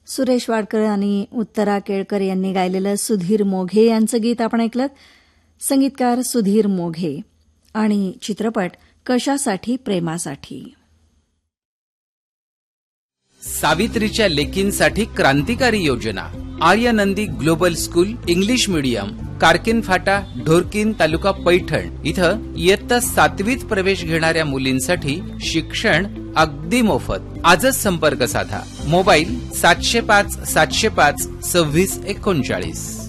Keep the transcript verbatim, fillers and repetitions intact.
सुरेश वाडकर आणि उत्तरा केळकर यांनी गायलेलं सुधीर मोघे यांचं गीत आपण ऐकलं. संगीतकार सुधीर मोघे. आणि चित्रपट कशासाठी प्रेमासाठी. सावित्रीच्या लेकींसाठी क्रांतिकारी योजना. आर्यनंदी ग्लोबल स्कूल इंग्लिश मीडियम, कारकिन फाटा, ढोरकीन, तालुका पैठण इथं इयत्ता सातवीत प्रवेश घेणाऱ्या मुलींसाठी शिक्षण अगदी मोफत. आजच संपर्क साधा. मोबाईल सातशे पाच सातशे पाच सव्वीस एकोणचाळीस.